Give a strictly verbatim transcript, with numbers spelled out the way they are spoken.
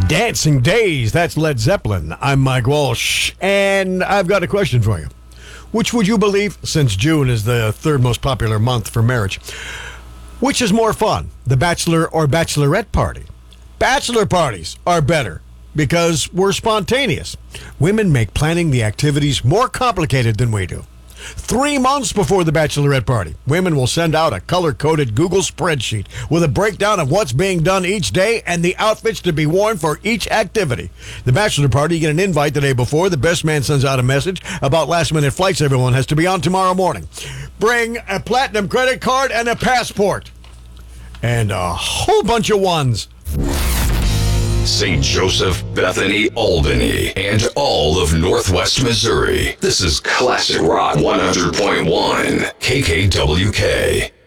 Dancing Days, that's Led Zeppelin. I'm Mike Walsh, and I've got a question for you. Which would you believe, since June is the third most popular month for marriage, which is more fun, the bachelor or bachelorette party? Bachelor parties are better because we're spontaneous. Women make planning the activities more complicated than we do. Three months before the bachelorette party, women will send out a color-coded Google spreadsheet with a breakdown of what's being done each day and the outfits to be worn for each activity. The bachelor party, you get an invite the day before. The best man sends out a message about last-minute flights everyone has to be on tomorrow morning. Bring a platinum credit card and a passport. And a whole bunch of ones. Saint Joseph, Bethany, Albany, and all of Northwest Missouri. This is Classic Rock one hundred point one, K K W K.